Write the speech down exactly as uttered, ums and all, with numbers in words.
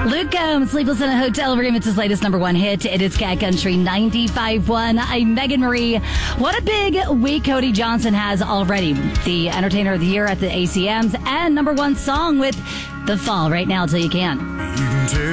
Luke Combs, Sleepless in a Hotel Room. It's his latest number one hit. It is Cat Country ninety-five point one. I'm Megan Marie. What a big week Cody Johnson has already. The Entertainer of the Year at the A C Ms and number one song with The Fall. Right now, till you can. You can tell